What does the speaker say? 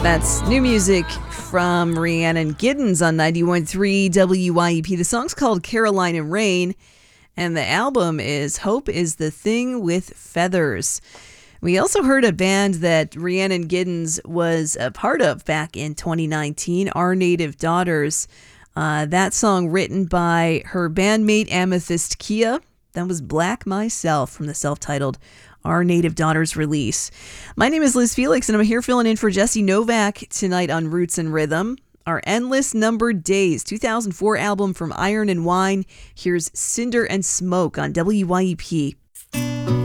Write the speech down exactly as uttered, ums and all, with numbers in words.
That's new music from Rhiannon Giddens on ninety-one point three W Y E P. The song's called Carolina Rain, and the album is Hope is the Thing with Feathers. We also heard a band that Rhiannon Giddens was a part of back in twenty nineteen, Our Native Daughters. Uh, that song written by her bandmate Amethyst Kia. That was Black Myself from the self-titled Our Native Daughters release. My name is Liz Felix, and I'm here filling in for Jesse Novak tonight on Roots and Rhythm. Our Endless Numbered Days two thousand four album from Iron and Wine. Here's Cinder and Smoke on W Y E P.